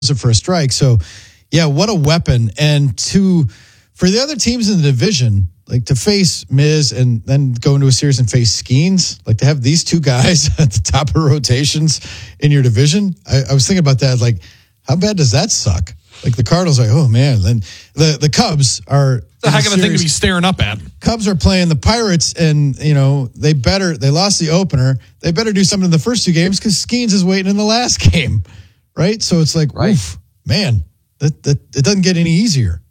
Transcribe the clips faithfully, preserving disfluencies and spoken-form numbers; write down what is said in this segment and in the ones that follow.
it for a strike. So, yeah, what a weapon. And to for the other teams in the division, like to face Miz and then go into a series and face Skeens, like to have these two guys at the top of rotations in your division. I, I was thinking about that. Like, how bad does that suck? Like the Cardinals are like, oh man. Then the, the Cubs are the heck of a thing to be staring up at. Cubs are playing the Pirates, and you know they better they lost the opener. They better do something in the first two games because Skeens is waiting in the last game, right? So it's like, right. Oof, man, that that it doesn't get any easier.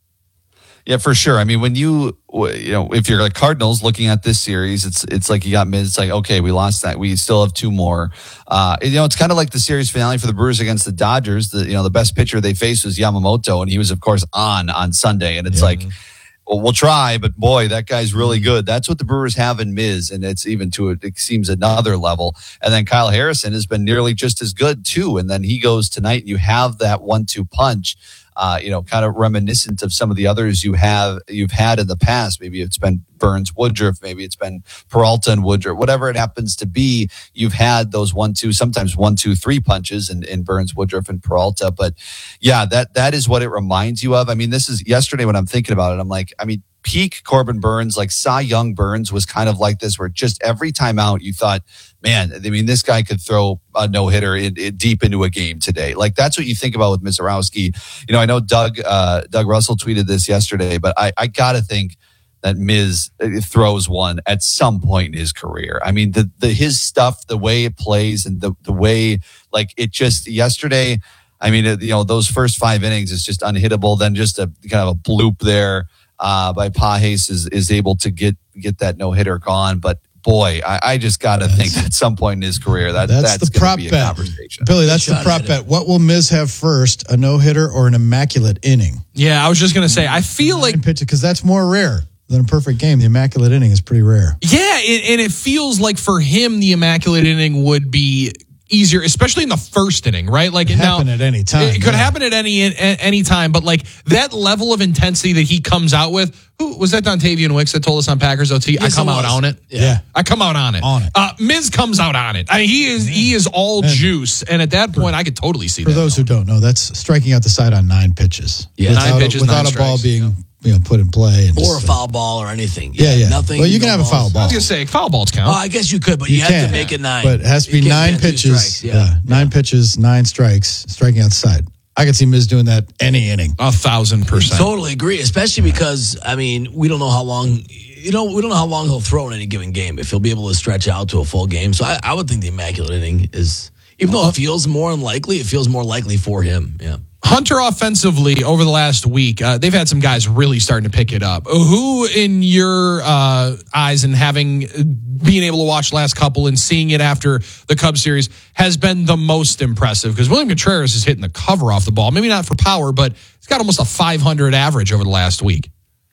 Yeah, for sure. I mean, when you, you know, if you're like Cardinals looking at this series, it's it's like you got Miz. It's like, okay, we lost that. We still have two more. Uh, you know, it's kind of like the series finale for the Brewers against the Dodgers. The you know the best pitcher they faced was Yamamoto, and he was of course on on Sunday. And it's yeah. like, well, we'll try, but boy, that guy's really good. That's what the Brewers have in Miz, and it's even to it, it seems another level. And then Kyle Harrison has been nearly just as good too. And then he goes tonight, and you have that one-two punch. Uh, you know, kind of reminiscent of some of the others you have you've had in the past. Maybe it's been Burns Woodruff, maybe it's been Peralta and Woodruff, whatever it happens to be. You've had those one, two, sometimes one, two, three punches in, in Burns, Woodruff, and Peralta. But yeah, that that is what it reminds you of. I mean, this is yesterday when I'm thinking about it. I'm like, I mean, peak Corbin Burns, like Cy Young Burns was kind of like this, where just every time out you thought, man, I mean, this guy could throw a no-hitter in, in, deep into a game today. Like, that's what you think about with Mizorowski. You know, I know Doug uh, Doug Russell tweeted this yesterday, but I, I got to think that Miz throws one at some point in his career. I mean, the, the his stuff, the way it plays, and the, the way, like, it just, yesterday, I mean, you know, those first five innings is just unhittable. Then just a kind of a bloop there uh, by Pages is, is able to get, get that no-hitter gone. But boy, I, I just got to think at some point in his career that that's, that's the prop be a bet. Conversation. Billy, that's the prop bet. What will Miz have first, a no-hitter or an immaculate inning? Yeah, I was just going to say, I feel like... Because that's more rare than a perfect game. The immaculate inning is pretty rare. Yeah, it, and it feels like for him, the immaculate inning would be easier, especially in the first inning, right? Like it it happen now, at any time. It could yeah. happen at any at any time, but like that level of intensity that he comes out with. Who was that? Dontavian Wicks that told us on Packers O T. Yes, I come it out was. on it. Yeah. yeah, I come out on it. On it. Uh, Miz comes out on it. I mean, he is he is all and juice, and at that point, I could totally see for that. For those going. who don't know, that's striking out the side on nine pitches. Yeah, without nine pitches, a, without nine a ball strikes. being. Yeah. You know, put in play. And or just, a foul ball or anything. Yeah, yeah. Nothing. Well, you can no have a balls. foul ball. I was going to say, foul balls count. Oh, I guess you could, but you, You have can, to make it nine. But it has to be You can't nine get two pitches. strikes, Yeah. yeah. Nine pitches, nine strikes, striking outside. I could see Miz doing that any inning. A thousand percent. Totally agree, especially because, I mean, we don't know how long, you know, we don't know how long he'll throw in any given game, if he'll be able to stretch out to a full game. So I, I would think the immaculate inning is, even though it feels more unlikely, it feels more likely for him. Yeah. Hunter offensively over the last week, uh, they've had some guys really starting to pick it up. Who, in your uh, eyes, and having being able to watch the last couple and seeing it after the Cubs series, has been the most impressive? Because William Contreras is hitting the cover off the ball. Maybe not for power, but he's got almost a five hundred average over the last week.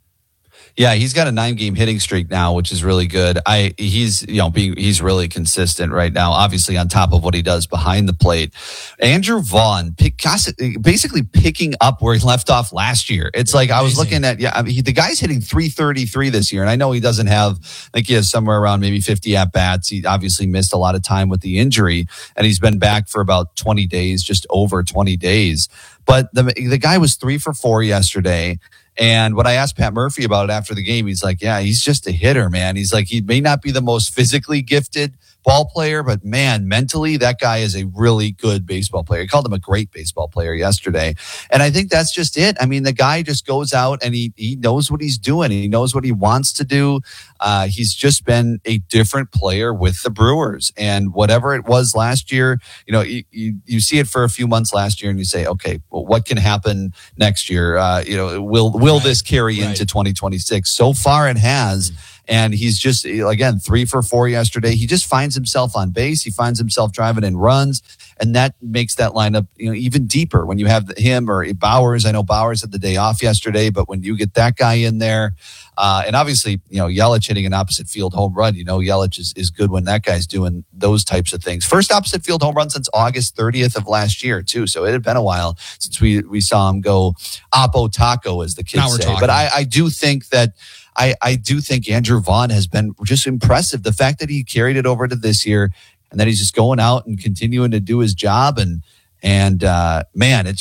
Yeah, he's got a nine-game hitting streak now, which is really good. I he's you know being he's really consistent right now. Obviously, on top of what he does behind the plate, Andrew Vaughn pick, basically picking up where he left off last year. It's like I was looking at yeah, I mean, he, the guy's hitting three thirty-three this year, and I know he doesn't have. I think he has somewhere around maybe fifty at bats. He obviously missed a lot of time with the injury, and he's been back for about twenty days, just over twenty days. But the the guy was three for four yesterday. And when I asked Pat Murphy about it after the game, he's like, yeah, he's just a hitter, man. He's like, he may not be the most physically gifted ball player, but man, mentally, that guy is a really good baseball player. He called him a great baseball player yesterday. And I think that's just it. I mean, the guy just goes out and he, he knows what he's doing. He knows what he wants to do. Uh, he's just been a different player with the Brewers. And whatever it was last year, you know, you, you, you see it for a few months last year and you say, okay, well, what can happen next year? Uh, you know, will, will Will this carry right. into twenty twenty-six? So far it has. And he's just, again, three for four yesterday. He just finds himself on base. He finds himself driving in runs. And that makes that lineup, you know, even deeper when you have him or Bowers. I know Bowers had the day off yesterday, but when you get that guy in there, uh, and obviously, you know, Yelich hitting an opposite field home run, you know, Yelich is, is good when that guy's doing those types of things. First opposite field home run since August thirtieth of last year, too. So it had been a while since we, we saw him go oppo taco, as the kids say. Talking. But I, I do think that I, I do think Andrew Vaughn has been just impressive. The fact that he carried it over to this year and that he's just going out and continuing to do his job. And And uh, man, it's